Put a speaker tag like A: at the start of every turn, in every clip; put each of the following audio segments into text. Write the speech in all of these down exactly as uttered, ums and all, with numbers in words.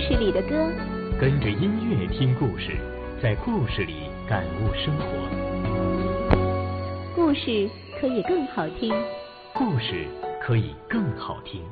A: 事里的歌，
B: 跟着音乐听故事，在故事里感悟生活。
A: 故事可以更好听，
B: 故事可以更好听。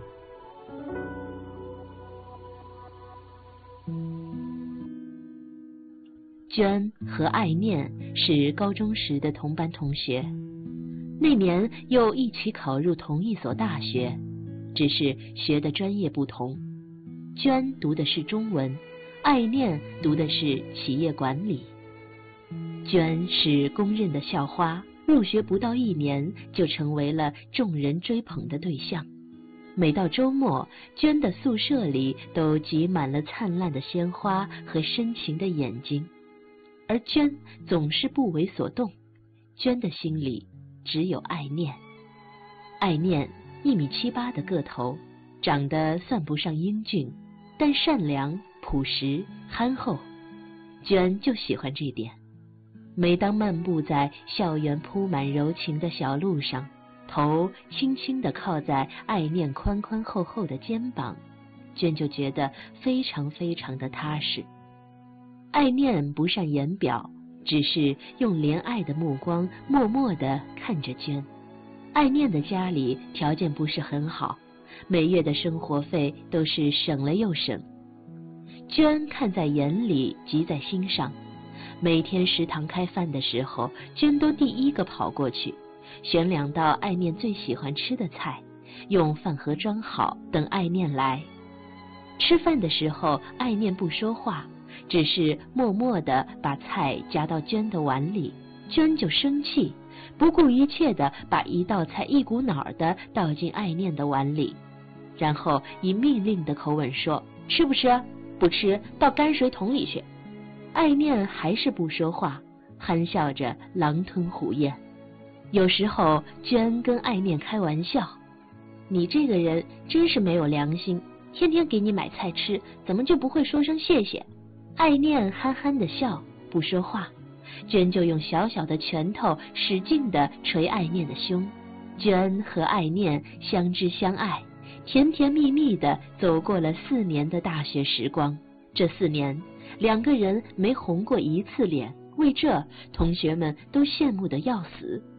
C: 娟和爱念是高中时的同班同学，那年又一起考入同一所大学，只是学的专业不同。娟读的是中文，爱念读的是企业管理。娟是公认的校花，入学不到一年就成为了众人追捧的对象。每到周末，娟的宿舍里都挤满了灿烂的鲜花和深情的眼睛，而娟总是不为所动。娟的心里只有爱念。爱念一米七八的个头，长得算不上英俊，但善良、朴实、憨厚。娟就喜欢这点。每当漫步在校园铺满柔情的小路上，头轻轻地靠在爱念宽宽厚厚的肩膀，娟就觉得非常非常的踏实。爱念不善言表，只是用怜爱的目光默默地看着娟。爱念的家里条件不是很好，每月的生活费都是省了又省。娟看在眼里，急在心上。每天食堂开饭的时候，娟都第一个跑过去，选两道爱念最喜欢吃的菜，用饭盒装好，等爱念来。吃饭的时候，爱念不说话，只是默默地把菜夹到娟的碗里，娟就生气，不顾一切地把一道菜一股脑儿地倒进爱念的碗里，然后以命令的口吻说：吃不吃？不吃，倒泔水桶里去。爱念还是不说话，憨笑着狼吞虎咽。有时候娟跟爱念开玩笑：你这个人真是没有良心，天天给你买菜吃，怎么就不会说声谢谢？爱念憨憨的笑，不说话。娟就用小小的拳头使劲地捶爱念的胸。娟和爱念相知相爱，甜甜蜜蜜地走过了四年的大学时光。这四年，两个人没红过一次脸，为这同学们都羡慕得要死。